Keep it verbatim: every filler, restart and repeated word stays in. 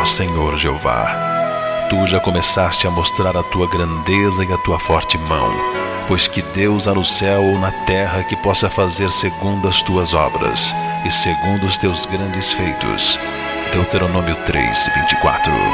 ó Senhor Jeová. Tu já começaste a mostrar a tua grandeza e a tua forte mão, pois que Deus há no céu ou na terra que possa fazer segundo as tuas obras e segundo os teus grandes feitos. Deuteronômio três, vinte e quatro.